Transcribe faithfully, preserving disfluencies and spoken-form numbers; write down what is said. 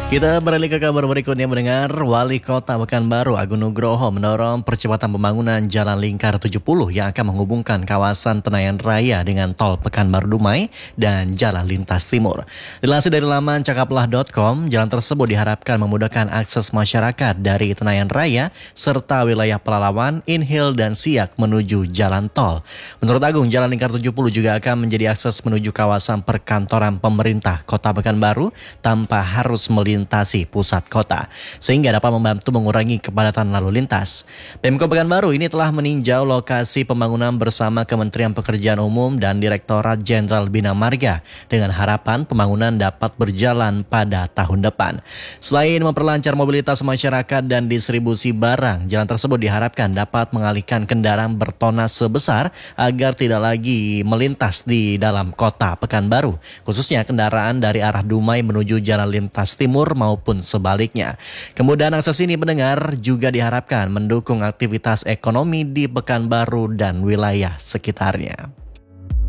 Kita beralih ke kabar berikutnya mendengar Wali Kota Pekanbaru Agung Nugroho mendorong percepatan pembangunan Jalan Lingkar tujuh puluh yang akan menghubungkan kawasan Tenayan Raya dengan Tol Pekanbaru Dumai dan Jalan Lintas Timur. Dilansir dari laman cakaplah dot com, jalan tersebut diharapkan memudahkan akses masyarakat dari Tenayan Raya serta wilayah Pelalawan, Inhil dan Siak menuju Jalan Tol. Menurut Agung, Jalan Lingkar tujuh puluh juga akan menjadi akses menuju kawasan perkantoran pemerintah Kota Pekanbaru tanpa harus melintasi melintasi pusat kota, sehingga dapat membantu mengurangi kepadatan lalu lintas. Pemkot Pekanbaru ini telah meninjau lokasi pembangunan bersama Kementerian Pekerjaan Umum dan Direktorat Jenderal Bina Marga dengan harapan pembangunan dapat berjalan pada tahun depan. Selain memperlancar mobilitas masyarakat dan distribusi barang, jalan tersebut diharapkan dapat mengalihkan kendaraan bertonnase besar agar tidak lagi melintas di dalam kota Pekanbaru, khususnya kendaraan dari arah Dumai menuju Jalan Lintas Timur maupun sebaliknya. Kemudahan akses ini pendengar juga diharapkan mendukung aktivitas ekonomi di Pekanbaru dan wilayah sekitarnya.